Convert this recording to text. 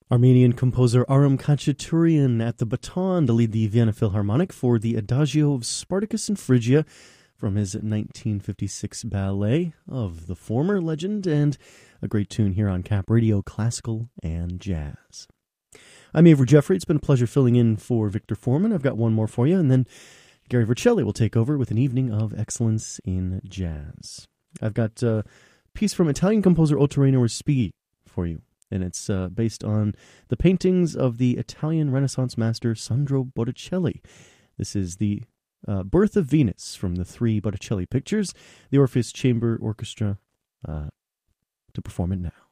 Armenian composer Aram Khachaturian at the baton to lead the Vienna Philharmonic for the Adagio of Spartacus and Phrygia from his 1956 ballet of the former legend, and a great tune here on Cap Radio, classical and jazz. I'm Avery Jeffrey. It's been a pleasure filling in for Victor Foreman. I've got one more for you, and then Gary Vercelli will take over with an evening of excellence in jazz. I've got a piece from Italian composer Ottorino Respighi for you, and it's based on the paintings of the Italian Renaissance master Sandro Botticelli. This is the Birth of Venus from the 3 Botticelli pictures, the Orpheus Chamber Orchestra, to perform it now.